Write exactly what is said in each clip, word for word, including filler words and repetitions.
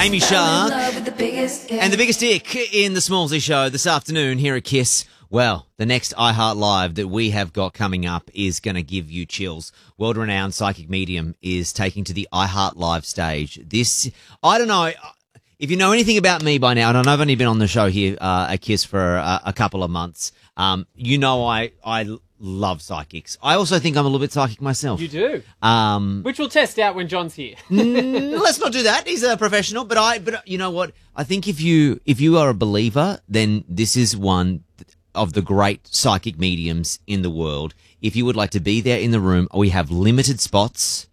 Amy Shark and the biggest dick in the Smallsy Show this afternoon here at Kiss. Well, the next iHeart Live that we have got coming up is going to give you chills. World-renowned psychic medium is taking to the iHeart Live stage. This, I don't know, if you know anything about me by now, and I've only been on the show here uh, at Kiss for uh, a couple of months, um, you know I, I love psychics. I also think I'm a little bit psychic myself. You do? Um, Which we'll test out when John's here. mm, let's not do that. He's a professional. But I, but you know what? I think if you, if you are a believer, then this is one of the great psychic mediums in the world. If you would like to be there in the room, we have limited spots.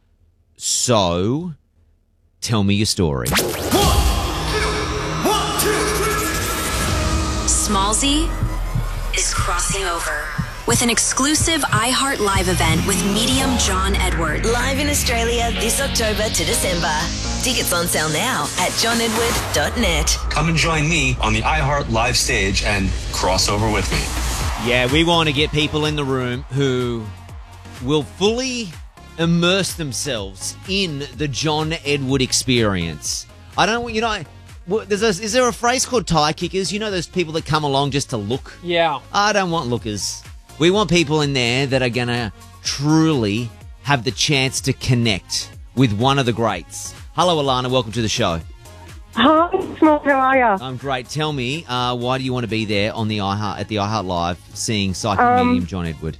So, tell me your story. One, two, one, two, three. Smallsy is crossing over with an exclusive iHeart Live event with medium John Edward. Live in Australia this October to December. Tickets on sale now at john edward dot net. Come and join me on the iHeart Live stage and cross over with me. Yeah, we want to get people in the room who will fully immerse themselves in the John Edward experience. I don't, you know, there's a, is there a phrase called tie kickers? You know those people that come along just to look? Yeah. I don't want lookers. We want people in there that are going to truly have the chance to connect with one of the greats. Hello, Alana. Welcome to the show. Hi, Small. How are you? I'm great. Tell me, uh, why do you want to be there on the iHeart at the iHeart Live seeing psychic Um, medium John Edward?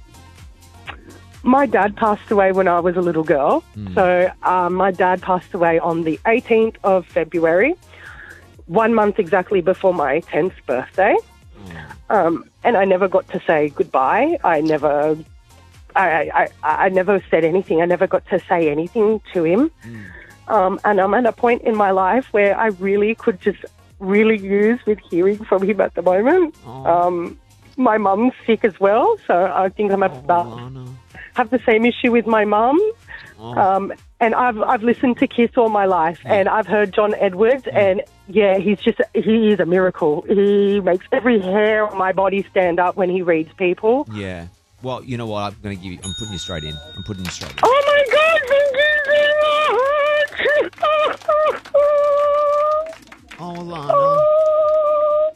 My dad passed away when I was a little girl. Mm. So um, my dad passed away on the eighteenth of February, one month exactly before my tenth birthday. Mm. Um, and I never got to say goodbye. I never, I, I, I never said anything. I never got to say anything to him. Mm. Um, and I'm at a point in my life where I really could just really use with hearing from him at the moment. Oh. Um, my mum's sick as well, so I think I'm Oh, about Alana. have the same issue with my mum. Oh. Um, and I've I've listened to Kiss all my life, and I've heard John Edwards, and yeah, he's just he is a miracle. He makes every hair on my body stand up when he reads people. Yeah. Well, you know what? I'm going to give you. I'm putting you straight in. I'm putting you straight in. Oh my God! Thank you so much. Oh, Alana. Oh,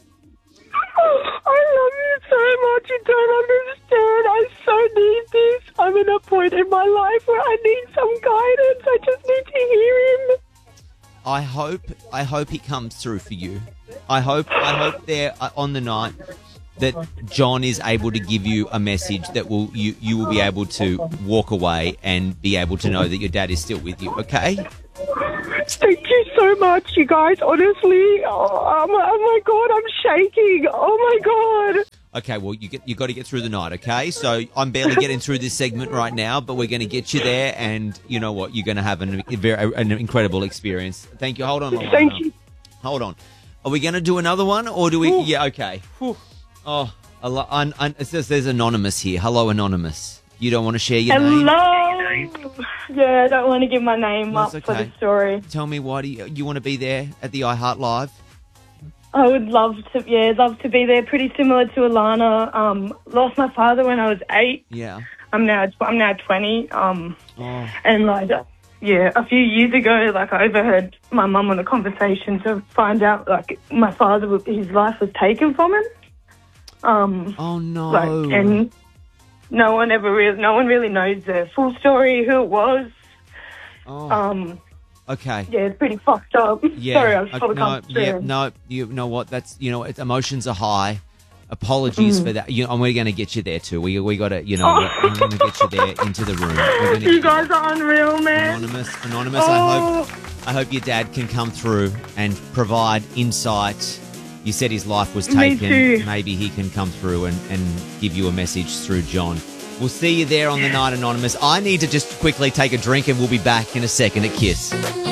I love you so much. You don't understand. I so need this. I'm in a point in my life where I need some guidance. I just need to hear him. I hope. I hope he comes through for you. I hope. I hope there uh, on the night that John is able to give you a message that will you you will be able to walk away and be able to know that your dad is still with you. Okay. Thank you so much, you guys. Honestly, oh, my, oh my God, I'm shaking. Oh my God. Okay, well, you get you got to get through the night, okay? So I'm barely getting through this segment right now, but we're going to get you there, and you know what? You're going to have an, a very, an incredible experience. Thank you. Hold on. Alana. Thank you. Hold on. Are we going to do another one, or do we? Ooh. Yeah, okay. Ooh. Oh, a lo- un, un, it says there's Anonymous here. Hello, Anonymous. You don't want to share your name? Hello. Yeah, I don't want to give my name That's up for okay. the story. Tell me, why do you, you want to be there at the iHeart Live? I would love to, yeah, love to be there. Pretty similar to Alana. Um, lost my father when I was eight. Yeah. I'm now, I'm now twenty. Um, Oh. and like, yeah, a few years ago, like I overheard my mum on a conversation to find out, like, my father, was- his life was taken from him. Um, Oh no. like, and no one ever really, no one really knows the full story, who it was. oh. Um, okay. yeah, it's pretty fucked up. Yeah. Sorry, I was okay, probably no, coming yeah, through. no, you know what? That's, you know, it's, emotions are high. Apologies Mm. for that. You know, and we're going to get you there too. We we got to, you know, we're, we're going to get you there into the room. We're gonna get You guys are unreal, man. Anonymous, anonymous. I Oh. hope, I hope your dad can come through and provide insight. You said his life was Me taken. too. Maybe he can come through and, and give you a message through John. We'll see you there on the night, Anonymous. I need to just quickly take a drink, and we'll be back in a second at Kiss.